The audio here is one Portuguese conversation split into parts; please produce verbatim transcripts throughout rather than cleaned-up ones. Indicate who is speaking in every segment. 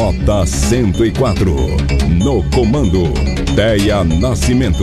Speaker 1: Rota cento e quatro. No comando, Deia Nascimento.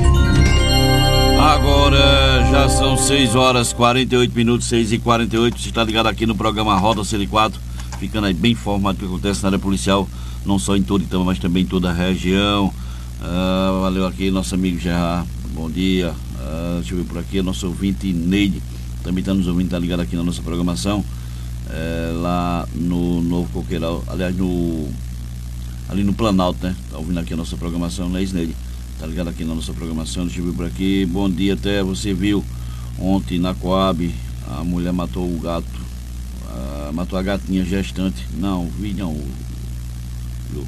Speaker 2: Agora já são seis horas e quarenta e oito minutos, seis e quarenta e oito. Você está ligado aqui no programa Rota cento e quatro, ficando aí bem informado do que acontece na área policial, não só em Toritama, mas também em toda a região. Uh, valeu aqui, nosso amigo Gerard, bom dia. Uh, deixa eu ver por aqui, nosso ouvinte Neide, também está nos ouvindo, está ligado aqui na nossa programação, uh, lá no Novo Coqueiral, aliás, no, ali no Planalto, né? Está ouvindo aqui a nossa programação, não é isso, Neide? Está ligado aqui na nossa programação, deixa eu ver por aqui. Bom dia, até você viu ontem na Coab, a mulher matou o gato, uh, matou a gatinha gestante. Não, vi não. Viu?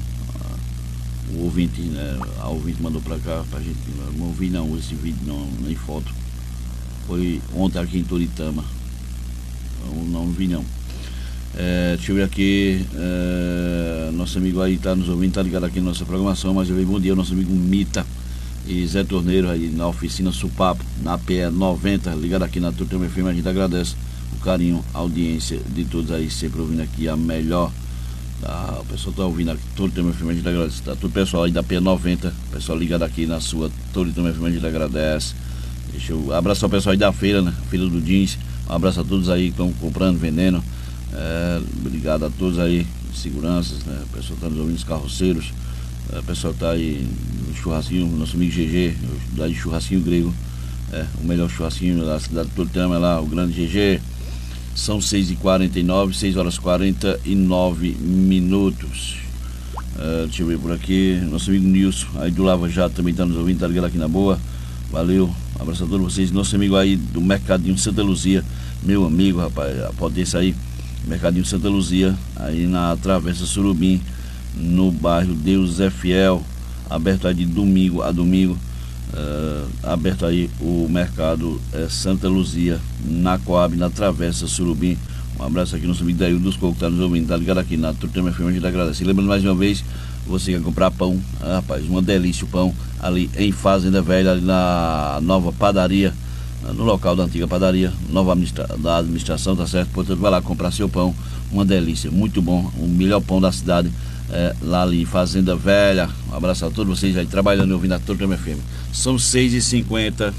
Speaker 2: O ouvinte, né, a ouvinte mandou pra cá pra gente, não vi não esse vídeo, não, nem foto. Foi ontem aqui em Toritama. Não, não vi não. É, deixa eu ver aqui, é, nosso amigo aí tá nos ouvindo, tá ligado aqui na nossa programação, mas eu vi bom dia, nosso amigo Mita e Zé Torneiro aí na oficina Supapo, na P E noventa, ligado aqui na Toritama F M. A gente agradece o carinho, a audiência de todos aí, sempre ouvindo aqui a melhor. Ah, o pessoal está ouvindo aqui, Toritama F M, a gente agradece. Tá, todo o pessoal aí da P noventa, pessoal ligado aqui na sua Toritama F M, a gente agradece. Deixa eu abraçar o pessoal aí da feira, né? Feira do Jeans. Um abraço a todos aí que estão comprando, vendendo. É, obrigado a todos aí, seguranças, né? O pessoal está nos ouvindo, os carroceiros. É, o pessoal está aí no churrasquinho, nosso amigo G G, lá de Churrasquinho Grego. É, o melhor churrasquinho da cidade de Toritama é lá, o grande G G. São seis e quarenta e nove, seis horas e quarenta e nove minutos. Uh, deixa eu ver por aqui. Nosso amigo Nilson, aí do Lava Jato, também está nos ouvindo, tá ligado aqui na boa. Valeu, um abraço a todos vocês. Nosso amigo aí do Mercadinho Santa Luzia, meu amigo, rapaz, a potência aí, Mercadinho Santa Luzia, aí na Travessa Surubim, no bairro Deus é Fiel, aberto aí de domingo a domingo. Uh, aberto aí o mercado é, Santa Luzia, na Coab, na Travessa Surubim. Um abraço aqui no nosso amigo Daí dos Cocos, tá nos ouvindo, tá ligado aqui na Toritama F M, a gente agradece. Lembrando mais uma vez, você quer comprar pão, ah, rapaz, uma delícia o pão ali em Fazenda Velha, ali na nova padaria, no local da antiga padaria, nova administra da administração, tá certo? Portanto, vai lá comprar seu pão, uma delícia, muito bom, o melhor pão da cidade. É, lá ali, Fazenda Velha. Um abraço a todos vocês aí trabalhando e ouvindo a Toritama F M. São seis e cinquenta.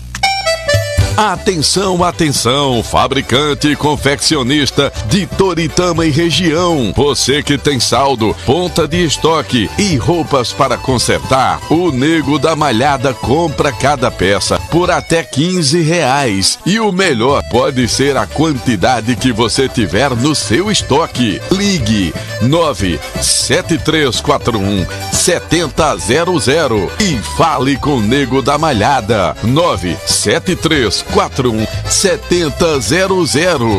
Speaker 1: Atenção, atenção, fabricante e confeccionista de Toritama e região. Você que tem saldo, ponta de estoque e roupas para consertar, o Nego da Malhada compra cada peça por até quinze reais. E o melhor pode ser a quantidade que você tiver no seu estoque. Ligue nove sete três quatro um sete zero zero zero e fale com o Nego da Malhada. nove sete três quatro um sete zero zero.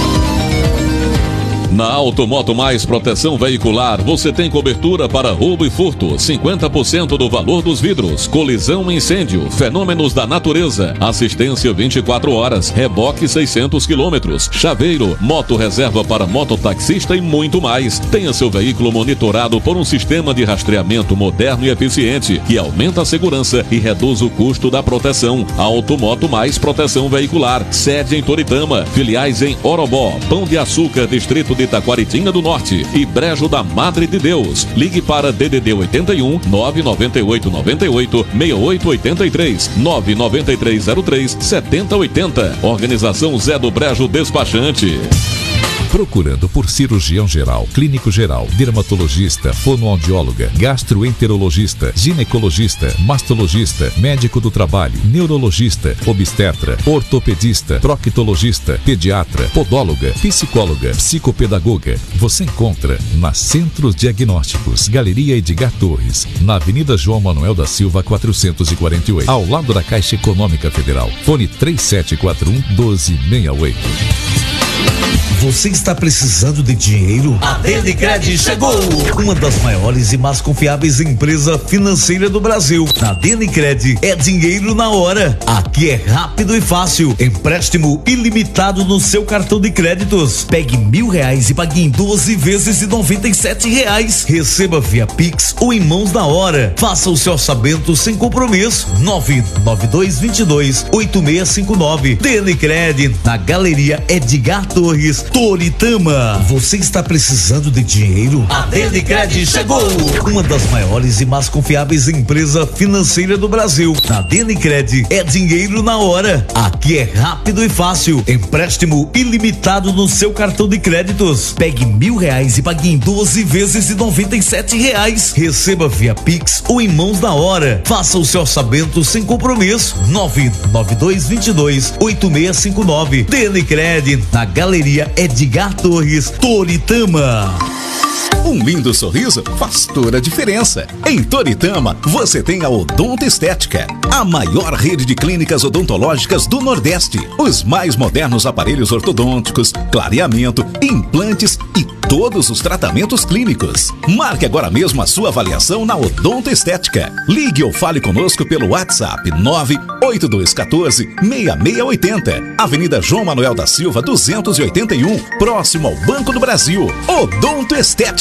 Speaker 3: Na Automoto Mais Proteção Veicular, você tem cobertura para roubo e furto, cinquenta por cento do valor dos vidros, colisão e incêndio, fenômenos da natureza, assistência vinte e quatro horas, reboque seiscentos quilômetros, chaveiro, moto reserva para mototaxista e muito mais. Tenha seu veículo monitorado por um sistema de rastreamento moderno e eficiente, que aumenta a segurança e reduz o custo da proteção. Automoto Mais Proteção Veicular, sede em Toritama, filiais em Orobó, Pão de Açúcar, Distrito de Itaquaritinga do Norte e Brejo da Madre de Deus. Ligue para D D D oitenta e um, nove nove oito nove oito, seis oito oito três, nove nove três zero três, sete zero oito zero. Organização Zé do Brejo Despachante.
Speaker 4: Procurando por cirurgião geral, clínico geral, dermatologista, fonoaudióloga, gastroenterologista, ginecologista, mastologista, médico do trabalho, neurologista, obstetra, ortopedista, proctologista, pediatra, podóloga, psicóloga, psicopedagoga. Você encontra na Centros Diagnósticos, Galeria Edgar Torres, na Avenida João Manuel da Silva quatrocentos e quarenta e oito, ao lado da Caixa Econômica Federal. Fone três sete quatro um, um dois seis oito.
Speaker 5: Você está precisando de dinheiro? A Denicred chegou! Uma das maiores e mais confiáveis empresas financeiras do Brasil. Na Denicred é dinheiro na hora. Aqui é rápido e fácil. Empréstimo ilimitado no seu cartão de créditos. Pegue mil reais e pague em doze vezes de noventa e sete reais. Receba via Pix ou em mãos na hora. Faça o seu orçamento sem compromisso. nove nove dois dois dois, oito seis cinco nove. Denicred, na Galeria Edgar Torres, Toritama. Você está precisando de dinheiro? A Denicred chegou! Uma das maiores e mais confiáveis empresas financeiras do Brasil. Na Denicred é dinheiro na hora. Aqui é rápido e fácil. Empréstimo ilimitado no seu cartão de créditos. Pegue mil reais e pague em doze vezes de noventa e sete reais. Receba via Pix ou em mãos na hora. Faça o seu orçamento sem compromisso. nove nove dois dois dois oito seis cinco nove. Denicred, na Galeria Edgar Torres, Toritama.
Speaker 6: Um lindo sorriso faz toda a diferença. Em Toritama, você tem a Odonto Estética, a maior rede de clínicas odontológicas do Nordeste. Os mais modernos aparelhos ortodônticos, clareamento, implantes e todos os tratamentos clínicos. Marque agora mesmo a sua avaliação na Odonto Estética. Ligue ou fale conosco pelo WhatsApp nove oito dois um quatro seis seis oito zero. Avenida João Manuel da Silva duzentos e oitenta e um, próximo ao Banco do Brasil. Odonto Estética.